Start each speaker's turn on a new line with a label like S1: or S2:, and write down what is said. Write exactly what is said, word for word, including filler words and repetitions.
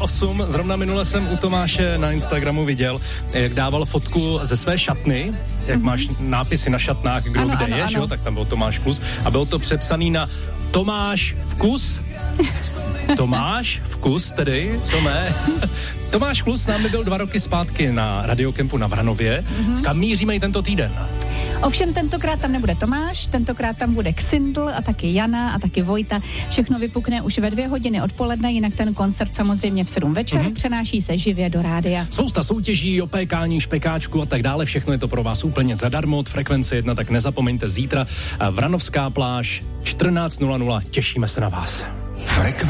S1: osm. Zrovna minule jsem u Tomáše na Instagramu viděl, jak dával fotku ze své šatny, jak mm-hmm. máš nápisy na šatnách, kdo
S2: ano,
S1: kde
S2: ano,
S1: je,
S2: ano.
S1: že jo? Tak tam byl Tomáš Klus a bylo to přepsaný na Tomáš Vkus. Tomáš Vkus tedy, Tomé. Tomáš Klus s námi byl dva roky zpátky na Radiokempu na Vranově. Mm-hmm. Kam míříme i tento týden?
S2: Ovšem tentokrát tam nebude Tomáš, tentokrát tam bude Ksindl a taky Jana a taky Vojta. Všechno vypukne už ve dvě hodiny odpoledne, jinak ten koncert samozřejmě v sedm večer, mm-hmm. přenáší se živě do rádia.
S1: Spousta soutěží, opékání, špekáčku a tak dále, všechno je to pro vás úplně zadarmo od Frekvence jedna, tak nezapomeňte zítra Vranovská pláž čtrnáct nula nula, těšíme se na vás.